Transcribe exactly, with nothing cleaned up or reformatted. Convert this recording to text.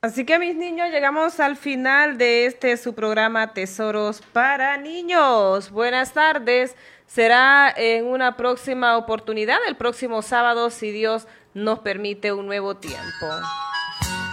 Así que mis niños, llegamos al final de este su programa Tesoros para Niños. Buenas tardes. Será en una próxima oportunidad, el próximo sábado, si Dios nos permite un nuevo tiempo.